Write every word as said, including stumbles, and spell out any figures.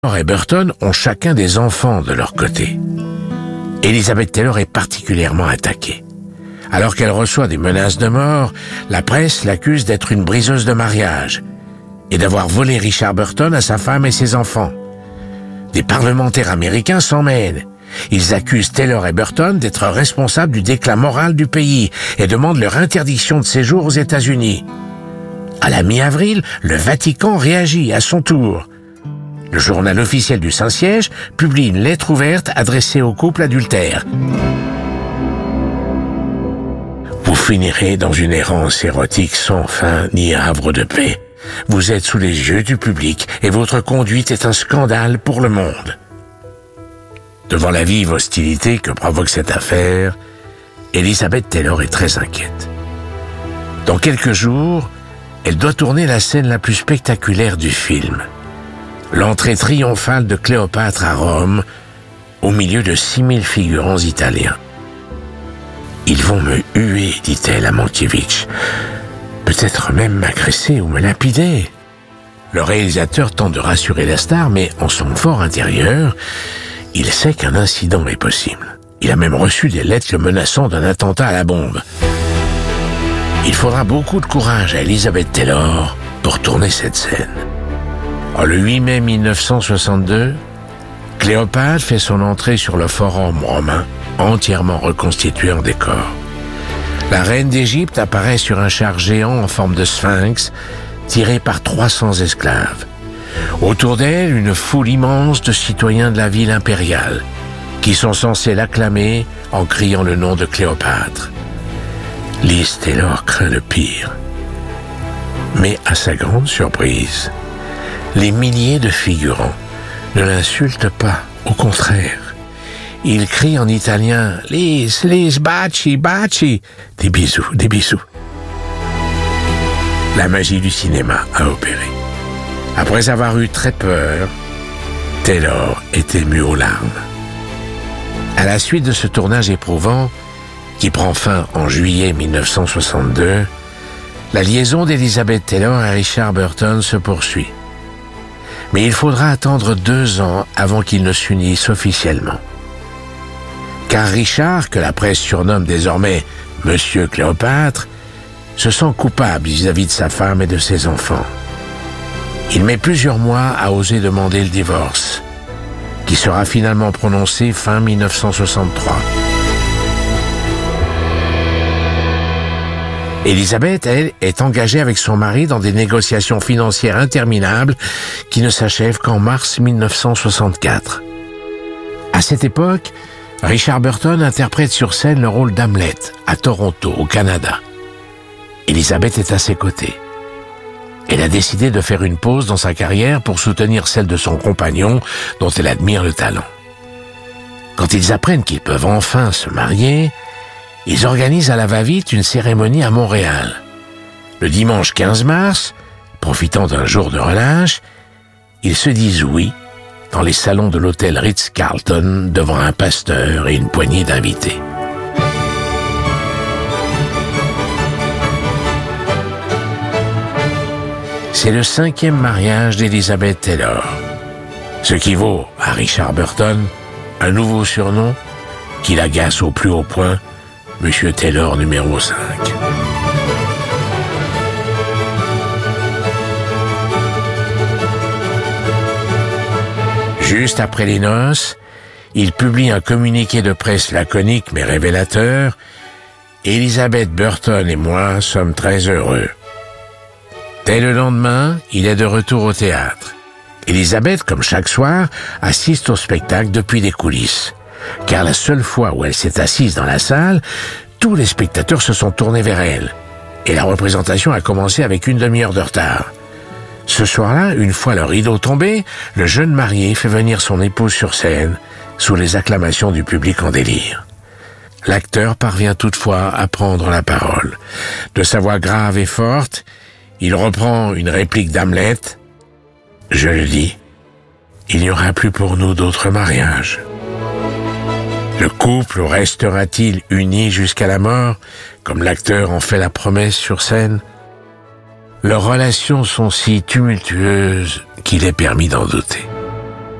Taylor et Burton ont chacun des enfants de leur côté. Elizabeth Taylor est particulièrement attaquée. Alors qu'elle reçoit des menaces de mort, la presse l'accuse d'être une briseuse de mariage et d'avoir volé Richard Burton à sa femme et ses enfants. Des parlementaires américains s'en mêlent. Ils accusent Taylor et Burton d'être responsables du déclin moral du pays et demandent leur interdiction de séjour aux États-Unis. À la mi-avril, le Vatican réagit à son tour. Le journal officiel du Saint-Siège publie une lettre ouverte adressée au couple adultère. Vous finirez dans une errance érotique sans fin ni havre de paix. Vous êtes sous les yeux du public et votre conduite est un scandale pour le monde. Devant la vive hostilité que provoque cette affaire, Elizabeth Taylor est très inquiète. Dans quelques jours, elle doit tourner la scène la plus spectaculaire du film. L'entrée triomphale de Cléopâtre à Rome, au milieu de six mille figurants italiens. « Ils vont me huer, dit-elle à Mankiewicz. Peut-être même m'agresser ou me lapider. » Le réalisateur tente de rassurer la star, mais en son fort intérieur, il sait qu'un incident est possible. Il a même reçu des lettres le menaçant d'un attentat à la bombe. Il faudra beaucoup de courage à Elizabeth Taylor pour tourner cette scène. Le huit mai mille neuf cent soixante-deux, Cléopâtre fait son entrée sur le forum romain, entièrement reconstitué en décor. La reine d'Égypte apparaît sur un char géant en forme de sphinx, tiré par trois cents esclaves. Autour d'elle, une foule immense de citoyens de la ville impériale, qui sont censés l'acclamer en criant le nom de Cléopâtre. Liz Taylor craint le pire. Mais à sa grande surprise, les milliers de figurants ne l'insultent pas, au contraire. Ils crient en italien « Liz, Liz, baci, baci !» Des bisous, des bisous. La magie du cinéma a opéré. Après avoir eu très peur, Taylor est émue aux larmes. À la suite de ce tournage éprouvant, qui prend fin en juillet mille neuf cent soixante-deux, la liaison d'Elizabeth Taylor et Richard Burton se poursuit. Mais il faudra attendre deux ans avant qu'ils ne s'unissent officiellement. Car Richard, que la presse surnomme désormais Monsieur Cléopâtre, se sent coupable vis-à-vis de sa femme et de ses enfants. Il met plusieurs mois à oser demander le divorce, qui sera finalement prononcé fin mille neuf cent soixante-trois. Elizabeth, elle, est engagée avec son mari dans des négociations financières interminables qui ne s'achèvent qu'en mars mille neuf cent soixante-quatre. À cette époque, Richard Burton interprète sur scène le rôle d'Hamlet à Toronto, au Canada. Elizabeth est à ses côtés. Elle a décidé de faire une pause dans sa carrière pour soutenir celle de son compagnon, dont elle admire le talent. Quand ils apprennent qu'ils peuvent enfin se marier, ils organisent à la va-vite une cérémonie à Montréal. Le dimanche quinze mars, profitant d'un jour de relâche, ils se disent oui dans les salons de l'hôtel Ritz-Carlton devant un pasteur et une poignée d'invités. C'est le cinquième mariage d'Elizabeth Taylor, ce qui vaut à Richard Burton un nouveau surnom qui l'agace au plus haut point, Monsieur Taylor numéro cinq. Juste après les noces, il publie un communiqué de presse laconique mais révélateur. « Elizabeth Burton et moi sommes très heureux. » Dès le lendemain, il est de retour au théâtre. Elizabeth, comme chaque soir, assiste au spectacle depuis les coulisses. Car la seule fois où elle s'est assise dans la salle, tous les spectateurs se sont tournés vers elle. Et la représentation a commencé avec une demi-heure de retard. Ce soir-là, une fois le rideau tombé, le jeune marié fait venir son épouse sur scène, sous les acclamations du public en délire. L'acteur parvient toutefois à prendre la parole. De sa voix grave et forte, il reprend une réplique d'Hamlet. « Je le dis, il n'y aura plus pour nous d'autres mariages. » Le couple restera-t-il uni jusqu'à la mort, comme l'acteur en fait la promesse sur scène? Leurs relations sont si tumultueuses qu'il est permis d'en douter.